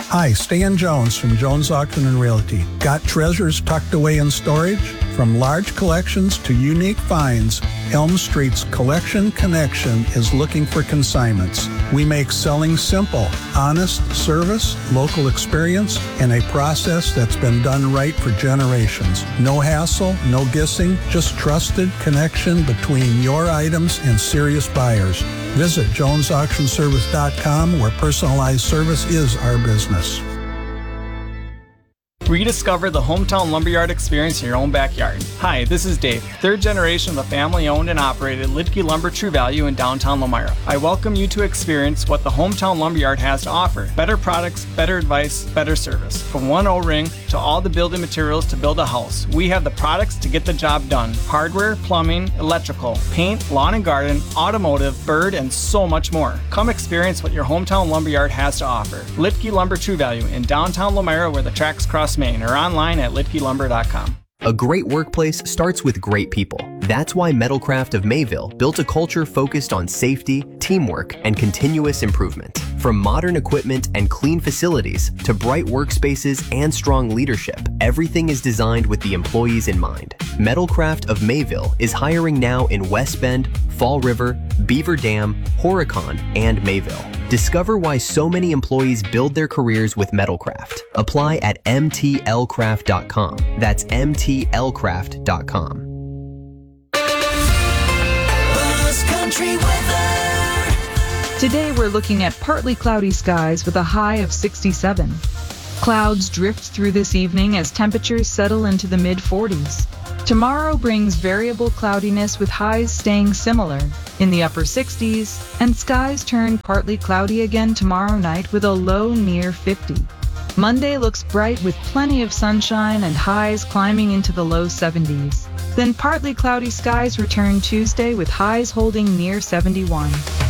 Hi, Stan Jones from Jones Auction and Realty. Got treasures tucked away in storage? From large collections to unique finds, Elm Street's Collection Connection is looking for consignments. We make selling simple, honest service, local experience, and a process that's been done right for generations. No hassle, no guessing, just trusted connection between your items and serious buyers. Visit JonesAuctionService.com, where personalized service is our business. Rediscover the hometown lumberyard experience in your own backyard. Hi, this is Dave, third generation of the family-owned and operated Lidke Lumber True Value in downtown Lomira. I welcome you to experience what the hometown lumberyard has to offer. Better products, better advice, better service. From one O-ring to all the building materials to build a house, we have the products to get the job done. Hardware, plumbing, electrical, paint, lawn and garden, automotive, bird, and so much more. Come experience what your hometown lumberyard has to offer. Lidke Lumber True Value in downtown Lomira, where the tracks cross Main, or online at lidkelumber.com. A great workplace starts with great people. That's why Metalcraft of Mayville built a culture focused on safety, teamwork, and continuous improvement. From modern equipment and clean facilities to bright workspaces and strong leadership, everything is designed with the employees in mind. Metalcraft of Mayville is hiring now in West Bend, Fall River, Beaver Dam, Horicon, and Mayville. Discover why so many employees build their careers with Metalcraft. Apply at mtlcraft.com. That's mtlcraft.com. Today we're looking at partly cloudy skies with a high of 67. Clouds drift through this evening as temperatures settle into the mid-40s. Tomorrow brings variable cloudiness with highs staying similar in the upper 60s, and skies turn partly cloudy again tomorrow night with a low near 50. Monday looks bright with plenty of sunshine and highs climbing into the low 70s. Then partly cloudy skies return Tuesday with highs holding near 71.